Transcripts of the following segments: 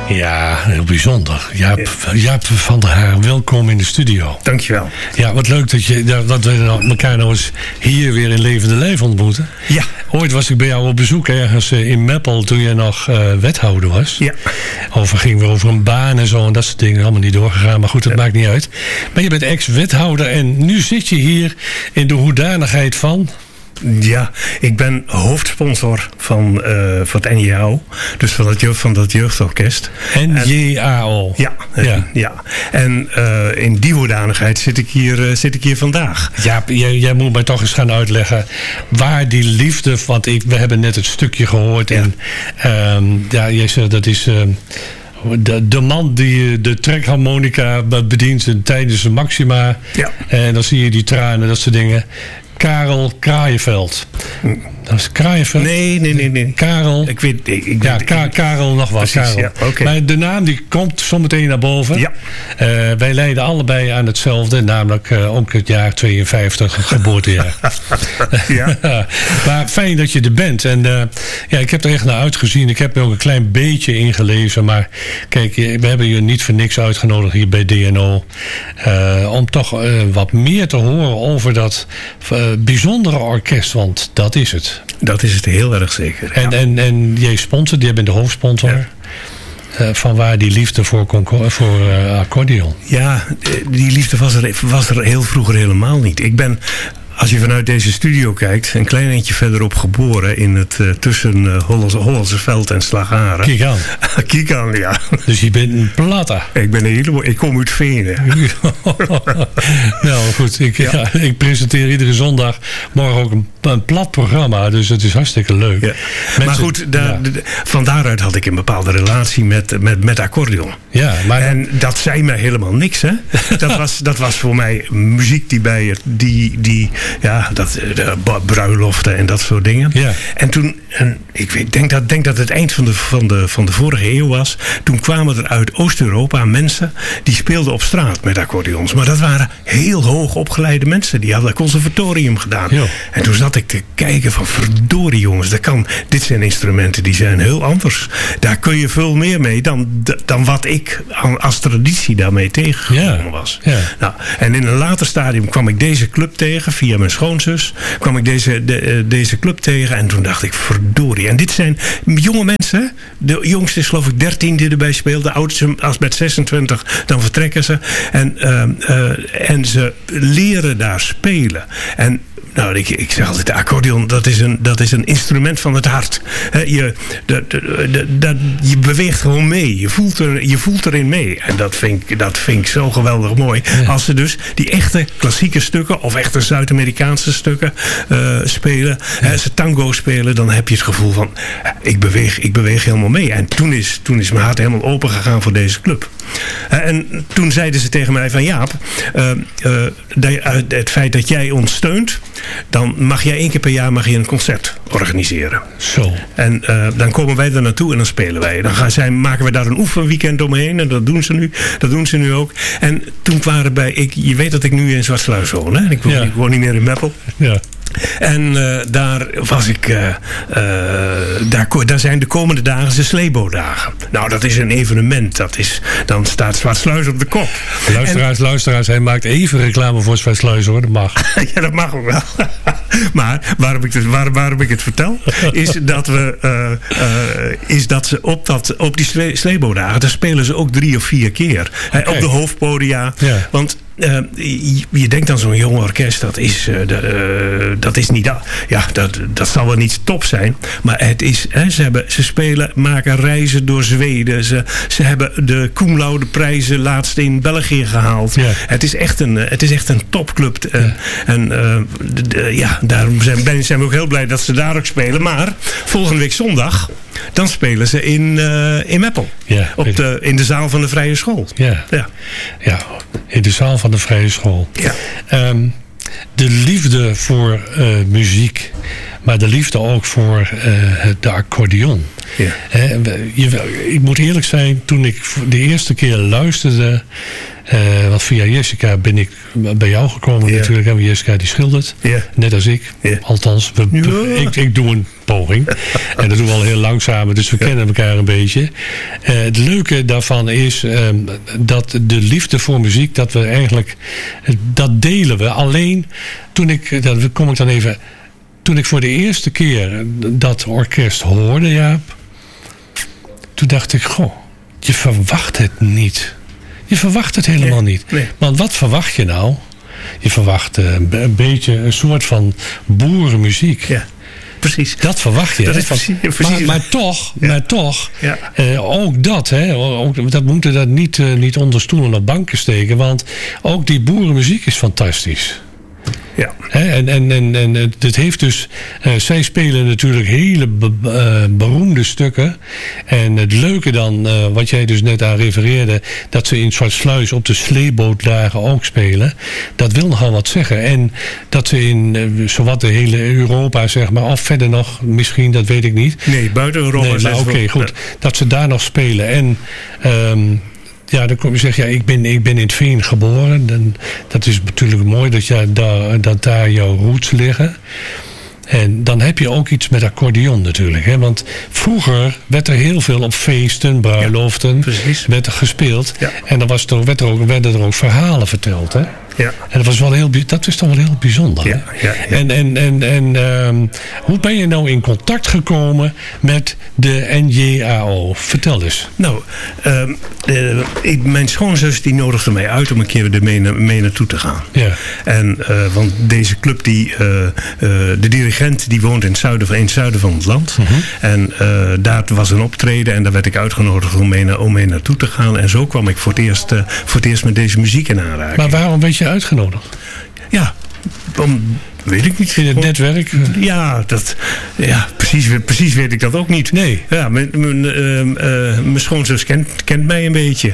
Ja, heel bijzonder. Jaap van der Haar, welkom in de studio. Dankjewel. Ja, wat leuk dat we elkaar nou eens hier weer in levende lijf ontmoeten. Ja. Ooit was ik bij jou op bezoek ergens in Meppel toen jij nog wethouder was. Ja. Gingen we over een baan en zo en dat soort dingen. Allemaal niet doorgegaan, maar goed, dat maakt niet uit. Maar je bent ex-wethouder en nu zit je hier in de hoedanigheid van... Ja, ik ben hoofdsponsor voor het NJAO. Dus van dat jeugdorkest. NJAO. Ja. En in die hoedanigheid zit ik hier vandaag. Ja, jij moet mij toch eens gaan uitleggen waar die liefde... Want we hebben net het stukje gehoord. Ja. En jij zegt dat is... De man die de trekharmonica bedient tijdens de Maxima. Ja. En dan zie je die tranen, dat soort dingen. Karel Kraaienveld. Dat is Kraaienveld? Nee. Karel. Karel nog wat. Precies, Karel. ja, okay. Maar de naam die komt zometeen naar boven. Ja. Wij lijden allebei aan hetzelfde. Namelijk ook het jaar 52 geboortejaar. Ja. Maar fijn dat je er bent. En ik heb er echt naar uitgezien. Ik heb er ook een klein beetje ingelezen. Maar kijk, we hebben je niet voor niks uitgenodigd hier bij DNO. Om toch wat meer te horen over dat bijzondere orkest. Want dat is het. Dat is het heel erg zeker. Ja. En jij sponsort, jij bent de hoofdsponsor. Ja. Van waar die liefde voor accordeon? Ja, die liefde was er heel vroeger helemaal niet. Ik ben, als je vanuit deze studio kijkt, een klein eentje verderop geboren in het tussen Hollandsveld en Slagharen. Kijk aan, ja. Dus je bent een platte. Ik kom uit Venen. Nou goed, ik presenteer iedere zondag morgen ook een plat programma, dus het is hartstikke leuk. Ja. Maar goed, van daaruit had ik een bepaalde relatie met accordeon. Ja, maar en dat zei mij helemaal niks, hè. Dat was voor mij muziek die bruiloften en dat soort dingen. Ja. En toen, ik denk dat het eind van de vorige eeuw was. Toen kwamen er uit Oost-Europa mensen die speelden op straat met accordeons. Maar dat waren heel hoog opgeleide mensen. Die hadden conservatorium gedaan. Ja. En toen zat ik te kijken van verdorie jongens, dit zijn instrumenten die zijn heel anders. Daar kun je veel meer mee dan wat ik als traditie daarmee tegengekomen was. Ja. Nou, en in een later stadium kwam ik deze club tegen. Via mijn schoonzus kwam ik deze club tegen. En toen dacht ik, verdorie. En dit zijn jonge mensen. De jongste is geloof ik 13 die erbij speelt. De oudste, als met 26, dan vertrekken ze. En ze leren daar spelen. En nou, ik zeg altijd, de accordeon, dat is een instrument van het hart. Je beweegt gewoon mee. Je voelt erin mee. En dat vind ik zo geweldig mooi. Ja. Als ze dus die echte klassieke stukken of echte Zuid-Amerikaanse stukken spelen. Ja. Als ze tango spelen, dan heb je het gevoel van ik beweeg helemaal mee. En toen is mijn hart helemaal open gegaan voor deze club. En toen zeiden ze tegen mij van Jaap, het feit dat jij ons steunt, dan mag jij 1 keer per jaar een concert organiseren. Zo. En dan komen wij er naartoe en dan spelen wij. Dan maken we daar een oefenweekend omheen en dat doen ze nu ook. En toen waren je weet dat ik nu in Zwartsluis woon, hè? Ik woon niet meer in Meppel. Ja. En daar was ik. Daar zijn de komende dagen de Sleebodagen. Nou, dat is een evenement. Dan staat Zwartsluis op de kop. Luisteraars, hij maakt even reclame voor Zwartsluis, hoor. Dat mag. Ja, dat mag ook wel. Maar waarom ik het vertel, is dat ze op die Sleebodagen, daar spelen ze ook 3 of 4 keer. Okay. Op de hoofdpodia. Ja. Want je denkt aan zo'n jong orkest, dat is niet, dat zal wel niet top zijn, maar het is, ze maken reizen door Zweden, ze hebben de cum laude prijzen laatst in België gehaald. Ja. Het is echt een topclub. Daarom zijn we ook heel blij dat ze daar ook spelen. Maar volgende week zondag, dan spelen ze in Meppel. Ja, in de zaal van de Vrije School. Ja, in de zaal van de Vrije School. Ja. De liefde voor muziek. maar de liefde ook voor de accordeon. Ja. Ik moet eerlijk zijn, toen ik de eerste keer luisterde, want via Jessica ben ik bij jou gekomen natuurlijk. En Jessica die schildert, net als ik. Althans, ik doe een poging. En dat doen we al heel langzaam, dus we kennen elkaar een beetje. Het leuke daarvan is dat de liefde voor muziek, dat we eigenlijk, dat delen we. Alleen, toen ik voor de eerste keer dat orkest hoorde, Jaap, toen dacht ik, goh, je verwacht het niet. Je verwacht het helemaal niet. Nee. Want wat verwacht je nou? Je verwacht een beetje een soort van boerenmuziek. Ja, precies. Dat verwacht je. Dat is precies. Maar toch, ook dat, dat moeten we niet onder stoelen of banken steken. Want ook die boerenmuziek is fantastisch. Ja. En het heeft dus, zij spelen natuurlijk hele beroemde stukken. En het leuke dan, wat jij dus net aan refereerde, dat ze in Zwartsluis op de sleebootdagen ook spelen. Dat wil nogal wat zeggen. En dat ze in zowat de hele Europa, zeg maar, of verder nog, misschien, dat weet ik niet. Nee, buiten Europa. Nee, maar oké, goed. Ja. Dat ze daar nog spelen. En dan kom je zeggen, ik ben in het Veen geboren. Dat is natuurlijk mooi dat daar jouw roots liggen. En dan heb je ook iets met accordeon natuurlijk. Hè? Want vroeger werd er heel veel op feesten, bruiloften, werd er gespeeld. Ja. En dan werden er ook verhalen verteld. Hè? Ja. En dat is toch wel heel bijzonder. Ja, ja, ja. En hoe ben je nou in contact gekomen met de NJAO? Vertel eens. Nou, mijn schoonzus die nodigde mij uit om een keer mee naartoe te gaan. Ja. En want deze club, de dirigent, die woont in het zuiden van het land. Mm-hmm. En daar was een optreden en daar werd ik uitgenodigd om mee naartoe te gaan. En zo kwam ik voor het eerst met deze muziek in aanraking. Maar waarom werd je uitgenodigd? Ja, weet ik niet. In het netwerk? Ja, precies weet ik dat ook niet. Nee. Ja, mijn schoonzus kent mij een beetje.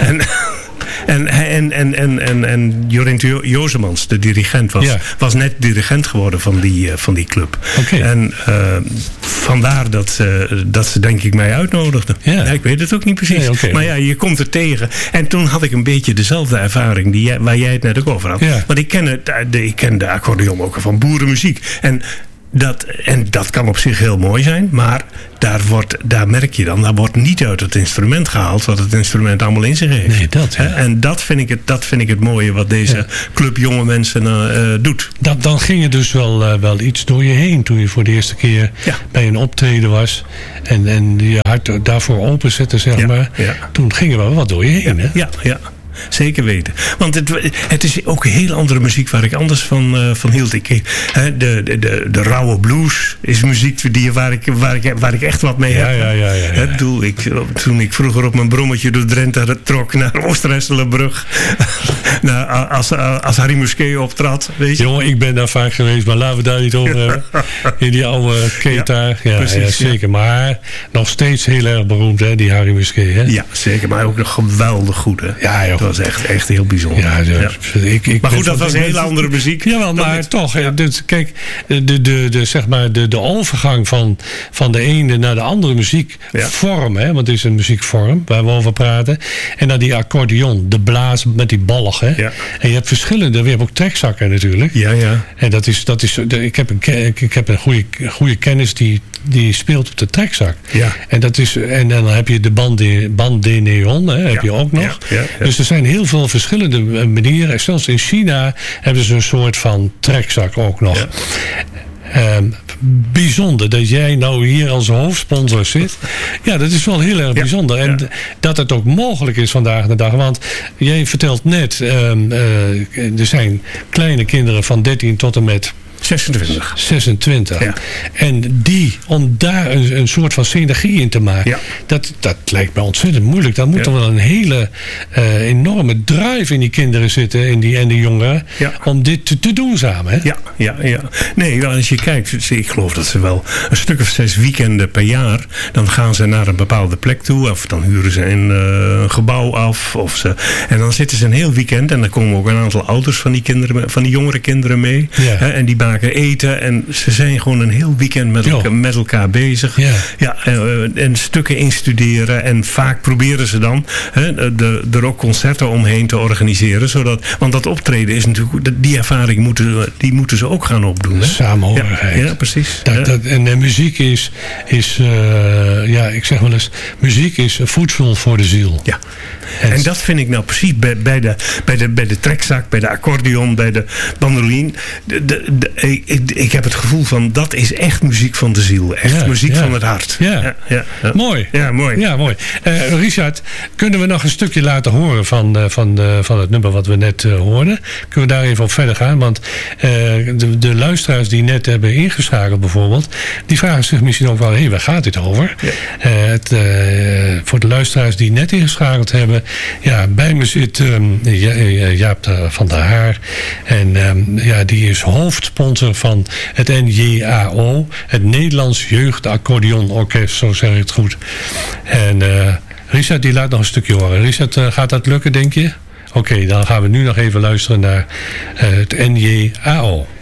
En Jorint Jozemans, de dirigent, was net dirigent geworden van die club. Okay. En vandaar dat ze denk ik mij uitnodigde. Ja. Ja, ik weet het ook niet precies. Nee, okay. Maar ja, je komt er tegen. En toen had ik een beetje dezelfde ervaring waar jij het net ook over had. Ja. Want ik ken de accordeon ook van boerenmuziek. En dat kan op zich heel mooi zijn, maar daar merk je dan, daar wordt niet uit het instrument gehaald wat het instrument allemaal in zich heeft. Nee, dat. Ja. En dat vind ik het mooie wat deze club jonge mensen doet. Dan ging er dus wel iets door je heen toen je voor de eerste keer bij een optreden was en je hart daarvoor openzette, zeg maar. Ja. Toen ging er wel wat door je heen, hè? Ja. Zeker weten. Want het is ook een heel andere muziek waar ik anders van hield. De rauwe blues is muziek waar ik echt wat mee heb. Toen ik vroeger op mijn brommetje door Drenthe trok naar Oost-Resselenbrug. als Harry Musquet optrad. Weet je? Jongen, ik ben daar vaak geweest, maar laten we daar niet over hebben. In die oude keta. Ja, zeker. Ja. Maar nog steeds heel erg beroemd, hè, die Harry Musquet. Hè? Ja, zeker. Maar ook nog geweldig goed. Hè? Ja, joh. Dat was echt heel bijzonder. Ja. Maar goed, dat was een hele andere muziek. Jawel, maar toch. Ja. Dus, kijk, de overgang van de ene naar de andere muziekvorm, hè, want het is een muziekvorm waar we over praten. En dan die accordeon, de blaas met die ballig. Hè. Ja. En je hebt verschillende, we hebben ook trekzakken natuurlijk. Ja. En dat is ik heb een goede kennis die speelt op de trekzak. Ja. En dan heb je de bandeneon, heb je ook nog. Ja. Dus er zijn heel veel verschillende manieren. Zelfs in China hebben ze een soort van trekzak ook nog. Ja. Bijzonder dat jij nou hier als hoofdsponsor zit. Ja, dat is wel heel erg bijzonder. En dat het ook mogelijk is vandaag de dag. Want jij vertelt net, er zijn kleine kinderen van 13 tot en met 26. Ja. En om daar een soort van synergie in te maken, dat lijkt me ontzettend moeilijk. Dan moet er wel een hele enorme drive in die kinderen zitten en die jongeren om dit te doen samen. Hè? Ja. Nee, als je kijkt, ik geloof dat ze wel een stuk of 6 weekenden per jaar, dan gaan ze naar een bepaalde plek toe, of dan huren ze een gebouw af, en dan zitten ze een heel weekend en dan komen ook een aantal ouders van die jongere kinderen mee. Ja. En die afspraken, eten. En ze zijn gewoon een heel weekend met elkaar bezig. Ja, en stukken instuderen. En vaak proberen ze dan er ook concerten omheen te organiseren. Want dat optreden is natuurlijk, die ervaring moeten ze ook gaan opdoen. Hè? Samenhorigheid. Ja, precies. En muziek is ik zeg wel eens, muziek is voedsel voor de ziel. Ja. En dat vind ik nou precies bij de trekzak, bij de accordeon, bij de bandoline. Ik heb het gevoel van, dat is echt muziek van de ziel. Echt muziek van het hart. Ja. Mooi. Ja, mooi. Ja, mooi. Richard, kunnen we nog een stukje laten horen van het nummer wat we net hoorden? Kunnen we daar even op verder gaan? Want de luisteraars die net hebben ingeschakeld bijvoorbeeld, die vragen zich misschien ook wel, waar gaat dit over? Ja. Voor de luisteraars die net ingeschakeld hebben, bij me zit Jaap van der Haar. En die is hoofdsponsor van het NJAO, het Nederlands Jeugd Accordeon Orkest, zo zeg ik het goed. En Richard die laat nog een stukje horen. Richard, gaat dat lukken, denk je? Oké, dan gaan we nu nog even luisteren naar het NJAO.